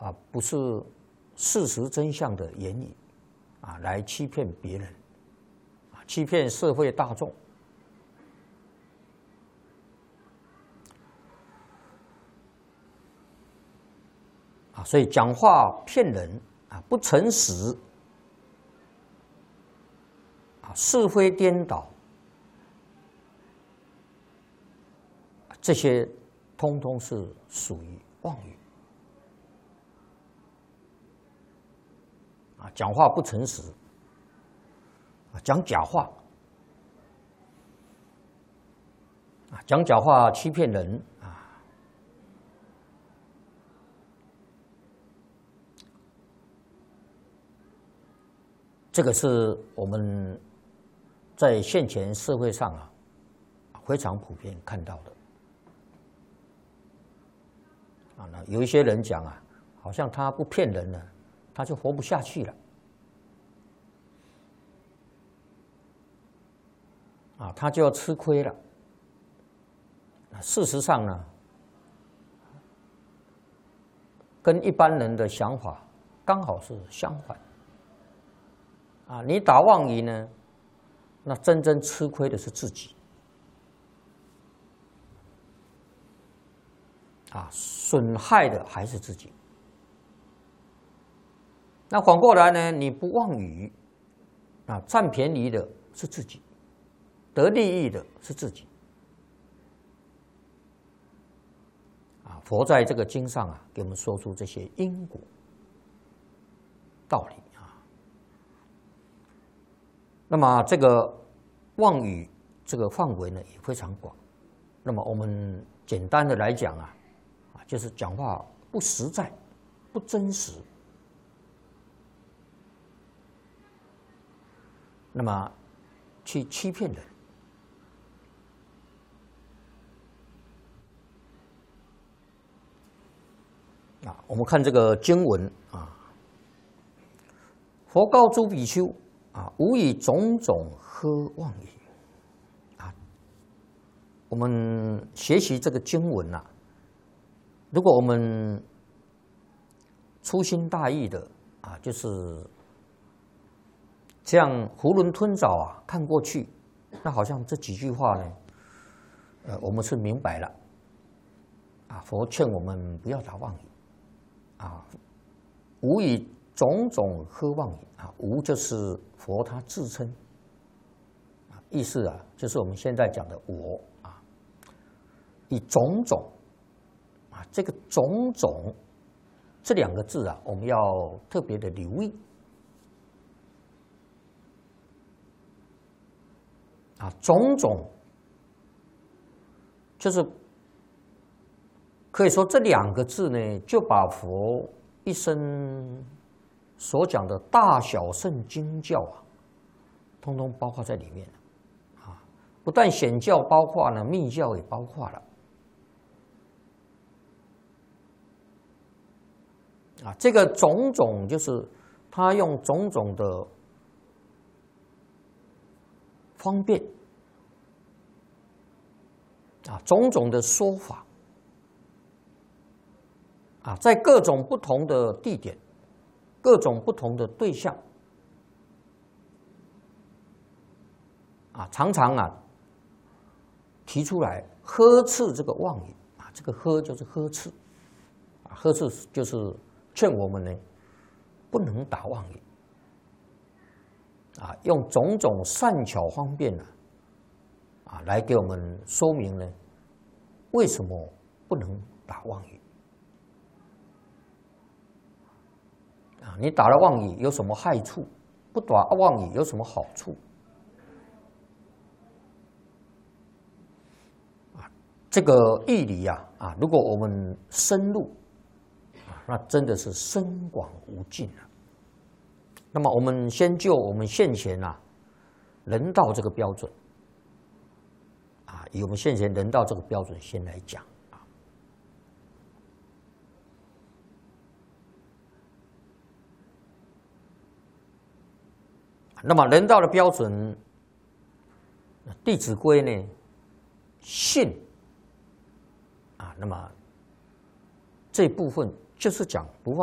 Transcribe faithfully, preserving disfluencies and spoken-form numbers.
啊不是事实真相的言语啊来欺骗别人，啊欺骗社会大众。啊，所以讲话骗人啊，不诚实啊，是非颠倒，这些通通是属于妄语啊，讲话不诚实啊，讲假话啊，讲假话欺骗人。这个是我们在现前社会上啊非常普遍看到的啊。那有一些人讲啊，好像他不骗人了，他就活不下去了啊，他就要吃亏了。事实上呢，跟一般人的想法刚好是相反。啊，你打妄语呢，那真正吃亏的是自己，啊，损害的还是自己。那反过来呢，你不妄语，啊，占便宜的是自己，得利益的是自己。啊，佛在这个经上啊，给我们说出这些因果道理。那么这个妄语这个范围呢也非常广。那么我们简单的来讲啊，啊就是讲话不实在、不真实。那么去欺骗人。啊，我们看这个经文啊，佛告诸比丘。啊，无以种种呵妄语。啊，我们学习这个经文啊，如果我们粗心大意的啊，就是这样囫囵吞枣啊看过去，那好像这几句话呢，呃，我们是明白了。啊，佛劝我们不要打妄语。啊，无以种种呵妄语。啊，无就是佛他自称，啊，意思啊，就是我们现在讲的我啊，以种种啊，这个种种这两个字啊，我们要特别的留意啊，种种就是可以说这两个字呢，就把佛一生所讲的大小圣经教啊，通通包括在里面了啊！不但显教包括呢，密教也包括了啊。这个种种就是他用种种的方便啊，种种的说法啊，在各种不同的地点。各种不同的对象啊，常常啊提出来呵斥这个妄语啊，这个呵就是呵斥啊，呵斥就是劝我们呢不能打妄语啊，用种种善巧方便呢啊来给我们说明呢为什么不能打妄语。啊，你打了妄语有什么害处？不打妄语有什么好处？啊，这个义理啊，啊，如果我们深入，啊，那真的是深广无尽啊。那么我们先就我们现前啊人道这个标准，啊，以我们现前人道这个标准先来讲。那么人道的标准，《弟子规》呢，信啊，那么这部分就是讲不忘。